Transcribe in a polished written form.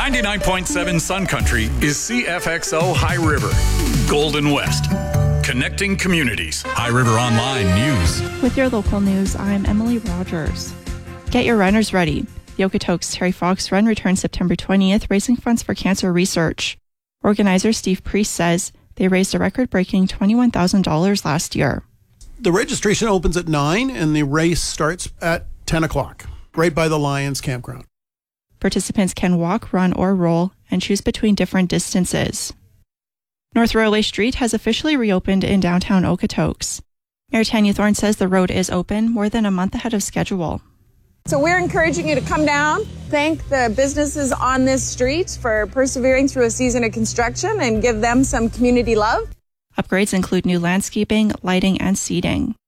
99.7 Sun Country is CFXO High River, Golden West, connecting communities. High River Online News. With your local news, I'm Emily Rogers. Get your runners ready. The Okotoks Terry Fox Run returns September 20th, raising funds for cancer research. Organizer Steve Priest says they raised a record-breaking $21,000 last year. The registration opens at 9 and the race starts at 10 o'clock, right by the Lions campground. Participants can walk, run, or roll and choose between different distances. North Railway Street has officially reopened in downtown Okotoks. Mayor Tanya Thorne says the road is open more than a month ahead of schedule. So we're encouraging you to come down, thank the businesses on this street for persevering through a season of construction and give them some community love. Upgrades include new landscaping, lighting, and seating.